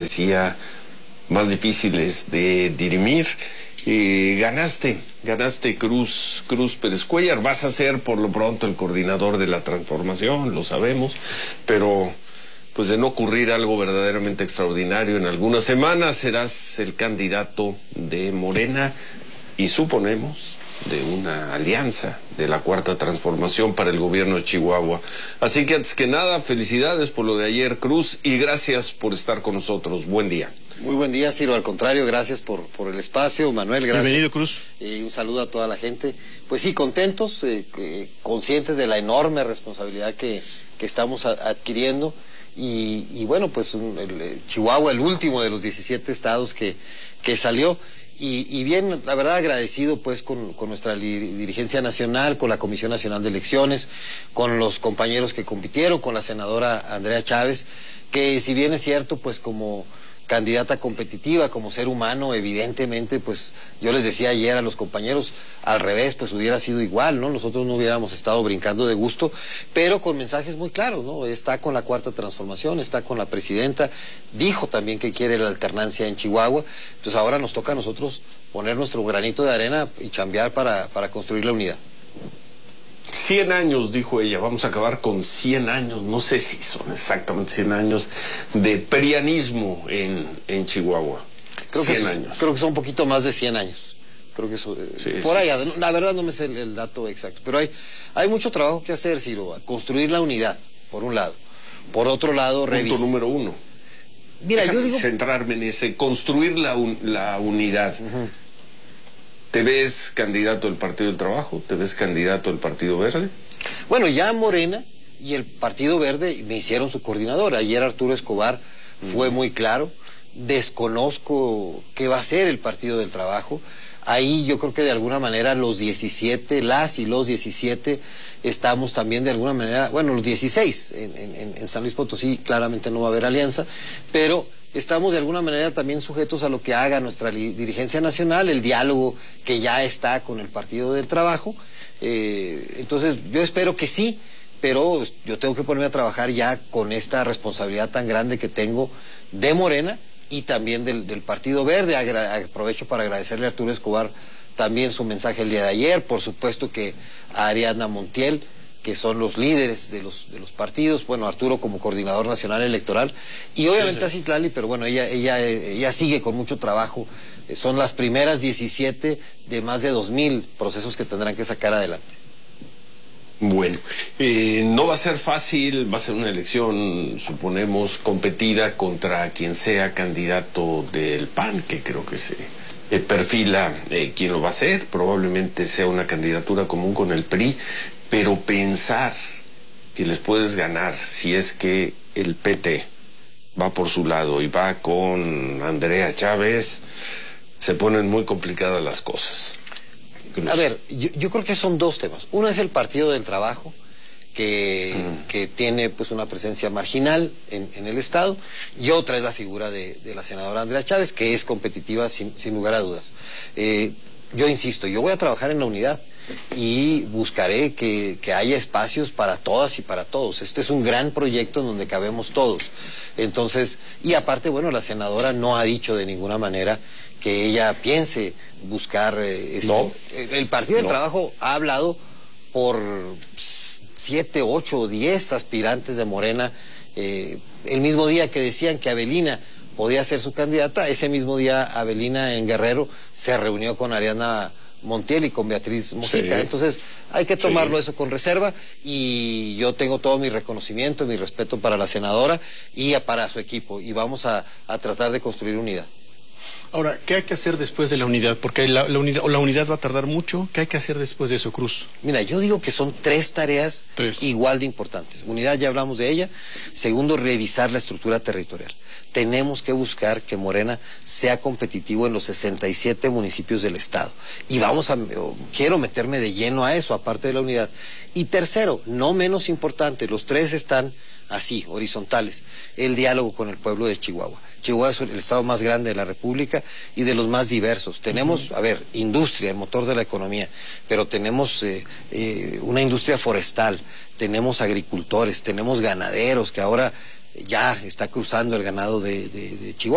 parecía más difíciles de dirimir. Ganaste Cruz Pérez Cuéllar. Vas a ser por lo pronto el coordinador de la transformación, lo sabemos, pero pues de no ocurrir algo verdaderamente extraordinario en algunas semanas serás el candidato de Morena y suponemos de una alianza de la Cuarta Transformación para el gobierno de Chihuahua. Así que antes que nada, felicidades por lo de ayer, Cruz, y gracias por estar con nosotros. Buen día. Muy buen día, Ciro. Al contrario, gracias por el espacio. Manuel, gracias. Bienvenido, Cruz. Y un saludo a toda la gente. Pues sí, contentos, conscientes de la enorme responsabilidad que estamos adquiriendo. Y bueno, pues Chihuahua, el último de los 17 estados que salió. Y bien, la verdad, agradecido pues con nuestra dirigencia nacional, con la Comisión Nacional de Elecciones, con los compañeros que compitieron, con la senadora Andrea Chávez, que si bien es cierto, pues como candidata competitiva, como ser humano, evidentemente, pues yo les decía ayer a los compañeros, al revés, pues hubiera sido igual, ¿no? Nosotros no hubiéramos estado brincando de gusto, pero con mensajes muy claros, ¿no? Está con la Cuarta Transformación, está con la presidenta, dijo también que quiere la alternancia en Chihuahua, pues ahora nos toca a nosotros poner nuestro granito de arena y chambear para construir la unidad. 100 años, dijo ella, vamos a acabar con 100 años, no sé si son exactamente 100 años de prianismo en Chihuahua. Creo 100 años. Creo que son un poquito más de 100 años. Creo que eso, sí, por sí, allá, sí. La verdad no me sé el dato exacto, pero hay mucho trabajo que hacer, Ciro, construir la unidad, por un lado. Por otro lado, Punto número 1. Mira, Déjame yo digo... centrarme en ese, construir la unidad. ¿Te ves candidato del Partido del Trabajo? ¿Te ves candidato del Partido Verde? Bueno, ya Morena y el Partido Verde me hicieron su coordinador. Ayer Arturo Escobar fue muy claro. Desconozco qué va a ser el Partido del Trabajo. Ahí yo creo que de alguna manera los 17, las y los 17, estamos también de alguna manera, bueno, los 16, en San Luis Potosí claramente no va a haber alianza, pero estamos de alguna manera también sujetos a lo que haga nuestra dirigencia nacional, el diálogo que ya está con el Partido del Trabajo. Entonces yo espero que sí, pero yo tengo que ponerme a trabajar ya con esta responsabilidad tan grande que tengo de Morena y también del Partido Verde. Aprovecho para agradecerle a Arturo Escobar también su mensaje el día de ayer, por supuesto que a Ariadna Montiel, que son los líderes de los partidos, bueno, Arturo como coordinador nacional electoral, y obviamente a Citlali, pero bueno, ella sigue con mucho trabajo. Son las primeras 17 de más de 2000 procesos que tendrán que sacar adelante. Bueno, no va a ser fácil, va a ser una elección, suponemos, competida contra quien sea candidato del PAN, que creo que se perfila quién lo va a hacer, probablemente sea una candidatura común con el PRI, pero pensar que les puedes ganar si es que el PT va por su lado y va con Andrea Chávez, se ponen muy complicadas las cosas. A ver, yo creo que son dos temas. Uno es el Partido del Trabajo, que tiene pues una presencia marginal en el Estado, y otra es la figura de la senadora Andrea Chávez, que es competitiva sin lugar a dudas. Yo insisto, yo voy a trabajar en la unidad y buscaré que haya espacios para todas y para todos. Este es un gran proyecto en donde cabemos todos. Entonces, y aparte, bueno, la senadora no ha dicho de ninguna manera que ella piense buscar esto. No. El Partido del Trabajo ha hablado por 7, 8 o 10 aspirantes de Morena. El mismo día que decían que Avelina podía ser su candidata, ese mismo día Avelina en Guerrero se reunió con Ariadna Montiel y con Beatriz Mojica. Sí. Entonces hay que tomarlo eso con reserva, y yo tengo todo mi reconocimiento, mi respeto para la senadora y para su equipo, y vamos a tratar de construir unidad. Ahora, ¿qué hay que hacer después de la unidad? Porque la unidad va a tardar mucho. ¿Qué hay que hacer después de eso, Cruz? Mira, yo digo que son 3 tareas igual de importantes. Unidad, ya hablamos de ella. Segundo, revisar la estructura territorial. Tenemos que buscar que Morena sea competitivo en los 67 municipios del estado. Y quiero meterme de lleno a eso, aparte de la unidad. Y tercero, no menos importante, los 3 están así, horizontales, el diálogo con el pueblo de Chihuahua. Chihuahua es el estado más grande de la República y de los más diversos. Tenemos, a ver, industria, el motor de la economía, pero tenemos una industria forestal, tenemos agricultores, tenemos ganaderos, que ahora ya está cruzando el ganado de Chihuahua.